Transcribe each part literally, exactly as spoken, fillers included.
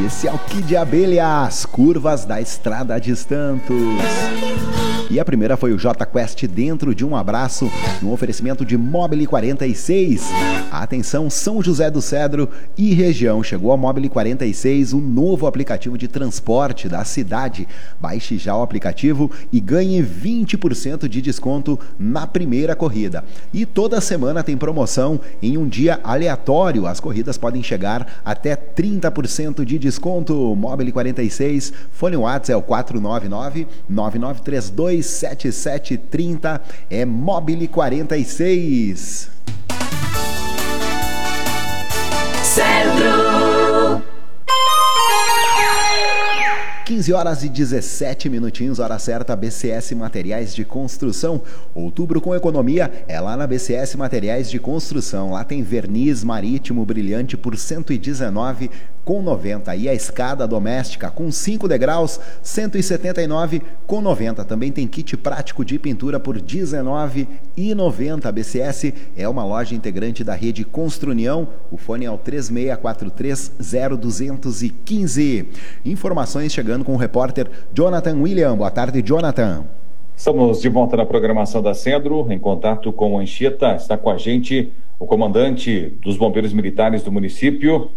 Esse é o Kid Abelhas, Curvas da Estrada de Santos. E a primeira foi o J Quest Dentro de um Abraço, no oferecimento de Mobile quarenta e seis. Atenção, São José do Cedro e região. Chegou a Mobile quarenta e seis, o novo aplicativo de transporte da cidade. Baixe já o aplicativo e ganhe vinte por cento de desconto na primeira corrida. E toda semana tem promoção em um dia aleatório. As corridas podem chegar até trinta por cento de desconto. Mobile quarenta e seis, fone WhatsApp é o quatro nove nove, nove nove três dois, sete sete três zero. É Mobile quarenta e seis. Cedro. quinze horas e dezessete minutinhos, hora certa, B C S Materiais de Construção. Outubro com economia é lá na B C S Materiais de Construção. Lá tem verniz marítimo brilhante por cento e dezenove reais e noventa centavos. E a escada doméstica com cinco degraus, cento e setenta e nove reais e noventa centavos. Também tem kit prático de pintura por dezenove reais e noventa centavos. A B C S é uma loja integrante da rede Construnião. O fone é o três seis quatro três, zero dois um cinco. Informações chegando com o repórter Jonathan William. Boa tarde, Jonathan. Estamos de volta na programação da Cedro, em contato com o Anchieta. Está com a gente o comandante dos Bombeiros Militares do município,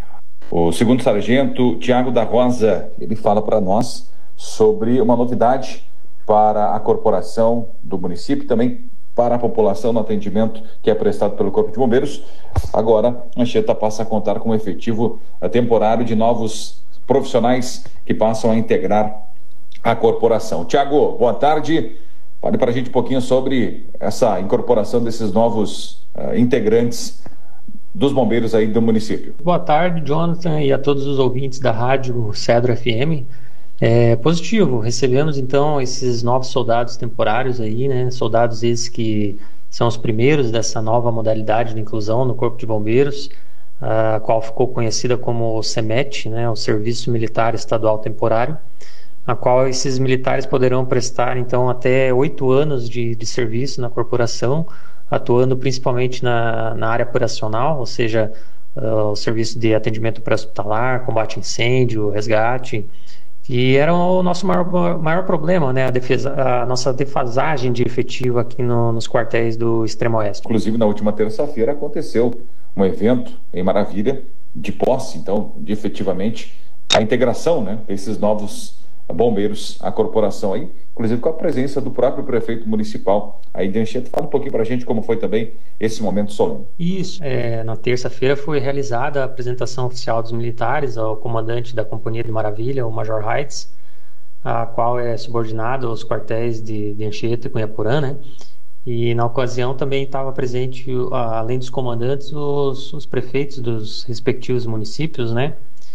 o segundo sargento Tiago da Rosa. Ele fala para nós sobre uma novidade para a corporação do município, também para a população no atendimento que é prestado pelo Corpo de Bombeiros. Agora, a Anchieta passa a contar com um efetivo temporário de novos profissionais que passam a integrar a corporação. Tiago, boa tarde. Fale para a gente um pouquinho sobre essa incorporação desses novos uh, integrantes dos bombeiros aí do município. Boa tarde, Jonathan, e a todos os ouvintes da rádio Cedro F M. É positivo, recebemos então esses novos soldados temporários aí, né? Soldados esses que são os primeiros dessa nova modalidade de inclusão no Corpo de Bombeiros, a qual ficou conhecida como o SEMET, né, o Serviço Militar Estadual Temporário, a qual esses militares poderão prestar então até oito anos de, de serviço na corporação, atuando principalmente na, na área operacional, ou seja, uh, o serviço de atendimento pré-hospitalar, combate a incêndio, resgate, que era o nosso maior, maior problema, né, a, defesa, a nossa defasagem de efetivo aqui no, nos quartéis do Extremo Oeste. Inclusive, na última terça-feira aconteceu um evento em Maravilha de posse, então, de efetivamente a integração, né, desses novos bombeiros à corporação aí, inclusive com a presença do próprio prefeito municipal aí de Anchieta. Fala um pouquinho pra gente como foi também esse momento solene. Isso, é, na terça-feira foi realizada a apresentação oficial dos militares ao comandante da Companhia de Maravilha, o Major Heitz, a qual é subordinado aos quartéis de, de Anchieta e Cunhaporã, né? E na ocasião também estava presente, além dos comandantes, os, os prefeitos dos respectivos municípios, né?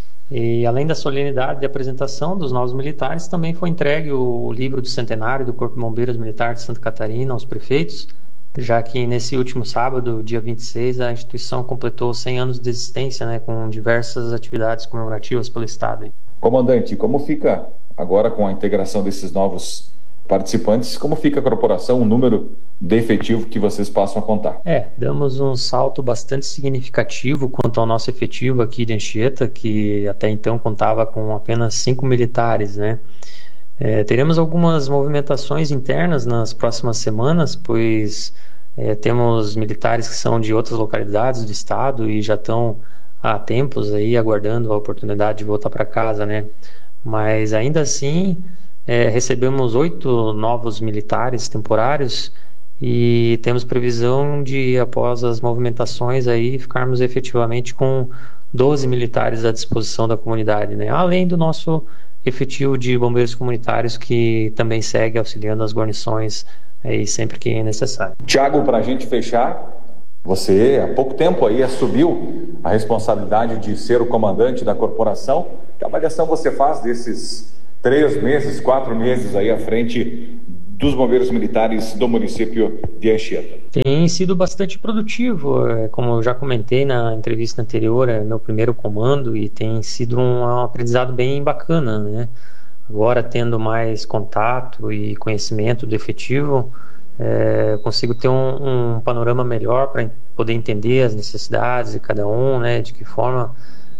E além da solenidade de apresentação dos novos militares, também foi entregue o livro do centenário do Corpo de Bombeiros Militar de Santa Catarina aos prefeitos, já que nesse último sábado, dia vinte e seis, a instituição completou cem anos de existência, né, com diversas atividades comemorativas pelo Estado. Comandante, como fica agora com a integração desses novos participantes, como fica a corporação, o número de efetivo que vocês passam a contar? É, damos um salto bastante significativo quanto ao nosso efetivo aqui de Anchieta, que até então contava com apenas cinco militares, né? É, teremos algumas movimentações internas nas próximas semanas, pois é, temos militares que são de outras localidades do estado e já estão há tempos aí aguardando a oportunidade de voltar para casa, né? Mas ainda assim, É, recebemos oito novos militares temporários e temos previsão de, após as movimentações, aí, ficarmos efetivamente com doze militares à disposição da comunidade, né? Além do nosso efetivo de bombeiros comunitários, que também segue auxiliando as guarnições aí, sempre que é necessário. Tiago, para a gente fechar, você há pouco tempo aí assumiu a responsabilidade de ser o comandante da corporação. Que avaliação você faz desses três meses, quatro meses aí à frente dos bombeiros militares do município de Anchieta? Tem sido bastante produtivo, como eu já comentei na entrevista anterior, é meu primeiro comando e tem sido um aprendizado bem bacana, né? Agora, tendo mais contato e conhecimento do efetivo, é, consigo ter um, um panorama melhor para poder entender as necessidades de cada um, né? De que forma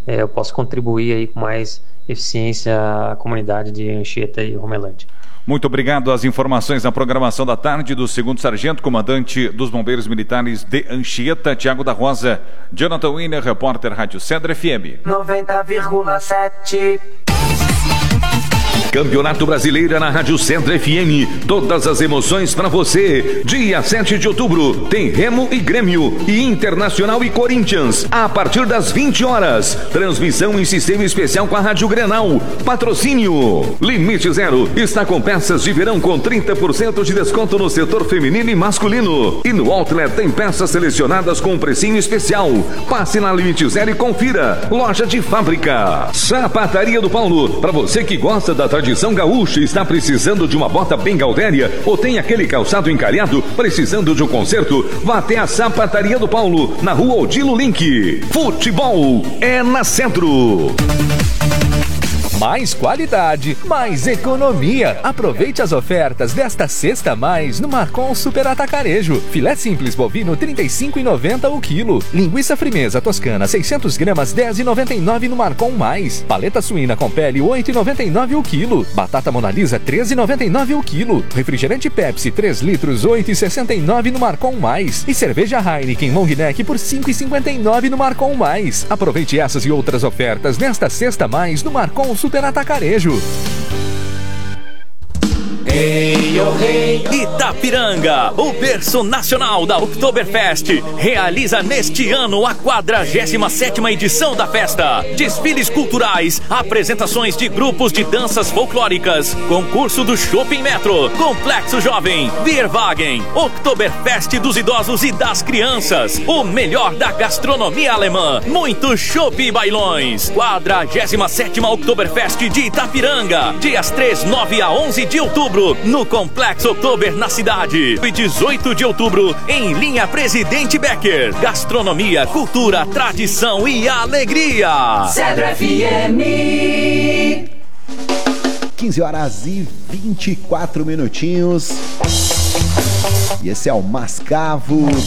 é, eu posso contribuir aí com mais eficiência à comunidade de Anchieta e Romelândia. Muito obrigado. As informações na programação da tarde do segundo sargento, comandante dos Bombeiros Militares de Anchieta, Tiago da Rosa. Jonathan Wiener, repórter Rádio Cedro F M. noventa vírgula sete. Campeonato Brasileiro na Rádio Cedro F M. Todas as emoções para você. Dia sete de outubro tem Remo e Grêmio e Internacional e Corinthians a partir das vinte horas. Transmissão em sistema especial com a Rádio Grenal. Patrocínio Limite Zero está com peças de verão com trinta por cento de desconto no setor feminino e masculino. E no Outlet tem peças selecionadas com um precinho especial. Passe na Limite Zero e confira. Loja de fábrica. Sapataria do Paulo. Para você que gosta da tradição gaúcha, está precisando de uma bota bem gaudéria ou tem aquele calçado encalhado, precisando de um conserto, vá até a Sapataria do Paulo, na rua Odilo Link. Futebol é na Centro. Mais qualidade, mais economia. Aproveite as ofertas desta sexta mais no Marcon Super Atacarejo. Filé simples bovino trinta e cinco reais e noventa centavos o quilo. Linguiça frimeza toscana seiscentos gramas dez reais e noventa e nove centavos no Marcon mais. Paleta suína com pele oito reais e noventa e nove centavos o quilo. Batata Mona Lisa treze reais e noventa e nove centavos o quilo. Refrigerante Pepsi três litros oito reais e sessenta e nove centavos no Marcon mais. E cerveja Heineken Long Neck por cinco reais e cinquenta e nove centavos no Marcon mais. Aproveite essas e outras ofertas nesta sexta mais no Marcon Super Atacarejo. Hey, oh, hey, oh. Itapiranga, o berço nacional da Oktoberfest, realiza neste ano a quadragésima sétima edição da festa. Desfiles culturais, apresentações de grupos de danças folclóricas, concurso do Shopping Metro, Complexo Jovem, Bierwagen, Oktoberfest dos idosos e das crianças, o melhor da gastronomia alemã, muito chopp e bailões. quadragésima sétima Oktoberfest de Itapiranga, dias três, nove a onze de outubro. No Complexo Oktober na cidade. E dezoito de outubro em linha Presidente Becker. Gastronomia, cultura, tradição e alegria. Cedro F M. quinze horas e vinte e quatro minutinhos. E esse é o Mascavo